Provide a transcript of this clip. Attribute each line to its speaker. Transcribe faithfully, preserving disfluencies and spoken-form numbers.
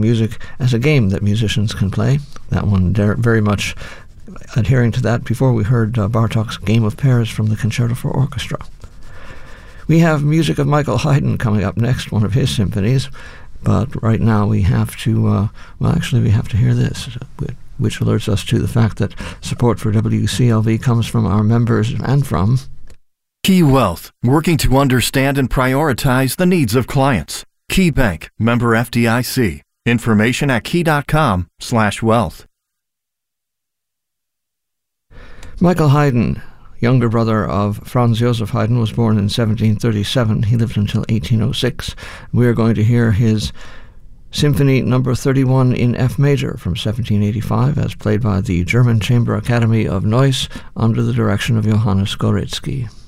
Speaker 1: music as a game that musicians can play. That one very much adhering to that. Before we heard uh, Bartók's Game of Pairs from the Concerto for Orchestra. We have music of Michael Haydn coming up next, one of his symphonies. But right now we have to, uh, well, actually we have to hear this, which alerts us to the fact that support for W C L V comes from our members and from
Speaker 2: Key Wealth, working to understand and prioritize the needs of clients. Key Bank, member F D I C. Information at key.com slash wealth. Michael Haydn, younger brother of Franz Joseph Haydn, was born in seventeen thirty-seven. He lived until eighteen oh six. We are going to hear his Symphony Number thirty-one in F major from seventeen eighty-five, as played by the German Chamber Academy of Neuss under the direction of Johannes Goretzky.